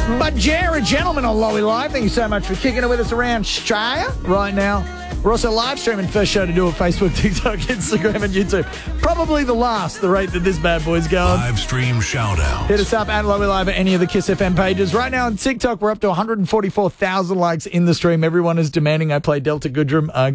But Jared, gentlemen on Lowy Live, thank you so much for kicking it with us around Australia right now. We're also live streaming, first show to do it, Facebook, TikTok, Instagram, and YouTube. Probably the last, the rate that this bad boy's going. Live stream shout out. Hit us up at Lowy Live at any of the Kiss FM pages. Right now on TikTok, we're up to 144,000 likes in the stream. Everyone is demanding I play Delta Goodrum